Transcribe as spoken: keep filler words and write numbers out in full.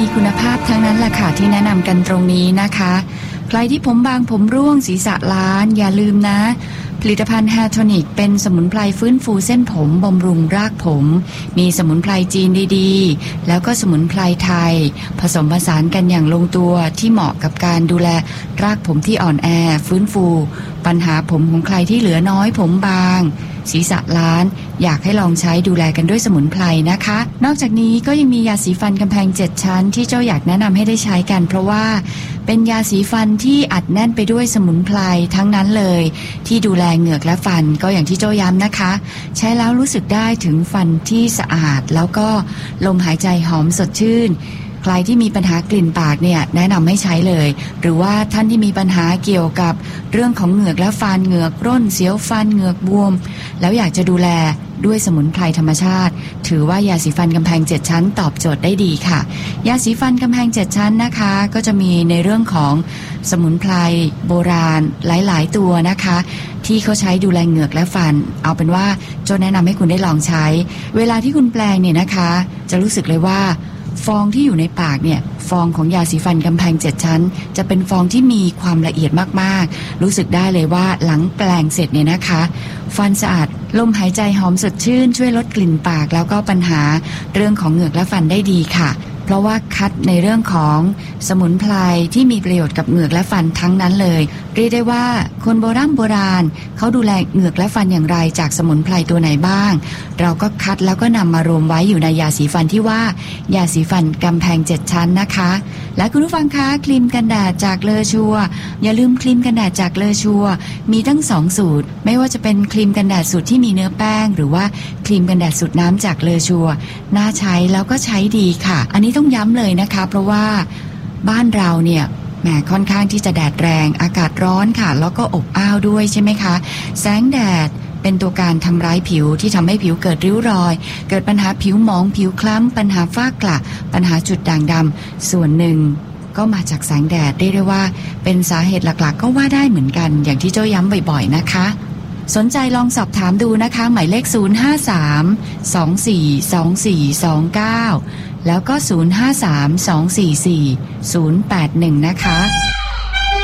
คุณภาพทั้งนั้นแหละค่ะที่แนะนำกันตรงนี้นะคะใครที่ผมบางผมร่วงศีรษะล้านอย่าลืมนะผลิตภัณฑ์ Hair Tonic เป็นสมุนไพรฟื้นฟูเส้นผมบำรุงรากผมมีสมุนไพรจีนดีๆแล้วก็สมุนไพรไทยผสมผสานกันอย่างลงตัวที่เหมาะกับการดูแลรากผมที่อ่อนแอฟื้นฟูปัญหาผมของใครที่เหลือน้อยผมบางศีรษะล้านอยากให้ลองใช้ดูแลกันด้วยสมุนไพรนะคะนอกจากนี้ก็ยังมียาสีฟันกำแพงเจ็ดชั้นที่เจ้าอยากแนะนำให้ได้ใช้กันเพราะว่าเป็นยาสีฟันที่อัดแน่นไปด้วยสมุนไพรทั้งนั้นเลยที่ดูแลเหงือกและฟันก็อย่างที่เจ้าย้ำนะคะใช้แล้วรู้สึกได้ถึงฟันที่สะอาดแล้วก็ลมหายใจหอมสดชื่นใครที่มีปัญหากลิ่นปากเนี่ยแนะนำให้ใช้เลยหรือว่าท่านที่มีปัญหาเกี่ยวกับเรื่องของเหงือกและฟันเหงือกร่นเสียวฟันเหงือกบวมแล้วอยากจะดูแลด้วยสมุนไพรธรรมชาติถือว่ายาสีฟันกำแพงเจ็ดชั้นตอบโจทย์ได้ดีค่ะยาสีฟันกำแพงเจ็ดชั้นนะคะก็จะมีในเรื่องของสมุนไพรโบราณหลายๆตัวนะคะที่เขาใช้ดูแลเหงือกและฟันเอาเป็นว่าโจแนะนำให้คุณได้ลองใช้เวลาที่คุณแปลงเนี่ยนะคะจะรู้สึกเลยว่าฟองที่อยู่ในปากเนี่ยฟองของยาสีฟันกำแพงเจ็ดชั้นจะเป็นฟองที่มีความละเอียดมากๆรู้สึกได้เลยว่าหลังแปลงเสร็จเนี่ยนะคะฟันสะอาดลมหายใจหอมสดชื่นช่วยลดกลิ่นปากแล้วก็ปัญหาเรื่องของเหงือกและฟันได้ดีค่ะเพราะว่าคัดในเรื่องของสมุนไพรที่มีประโยชน์กับเหงือกและฟันทั้งนั้นเลยเรียกได้ว่าคนโบราณโบราณเขาดูแลเหงือกและฟันอย่างไรจากสมุนไพรตัวไหนบ้างเราก็คัดแล้วก็นำมารวมไว้อยู่ในยาสีฟันที่ว่ายาสีฟันกำแพงเจ็ดชั้นนะคะและคุณผู้ฟังคะครีมกันแดดจากเลอชัวอย่าลืมครีมกันแดดจากเลอชัวมีทั้งสองสูตรไม่ว่าจะเป็นครีมกันแดดสูตรที่มีเนื้อแป้งหรือว่าครีมกันแดดสูตรน้ำจากเลอชัวน่าใช้แล้วก็ใช้ดีค่ะอันนี้ต้องย้ำเลยนะคะเพราะว่าบ้านเราเนี่ยแหมค่อนข้างที่จะแดดแรงอากาศร้อนค่ะแล้วก็อบอ้าวด้วยใช่ไหมคะแสงแดดเป็นตัวการทำร้ายผิวที่ทำให้ผิวเกิดริ้วรอยเกิดปัญหาผิวหมองผิวคล้ำปัญหาฝ้ากระปัญหาจุดด่างดำส่วนหนึ่งก็มาจากแสงแดดได้เรียกว่าเป็นสาเหตุหลักๆก็ว่าได้เหมือนกันอย่างที่เจ้าย้ำบ่อยๆนะคะสนใจลองสอบถามดูนะคะหมายเลขศูนย์ ห้า สาม สอง สี่ สอง สี่ สอง เก้าแล้วก็ศูนย์ ห้า สาม สอง สี่ สี่ ศูนย์ แปด หนึ่งนะคะ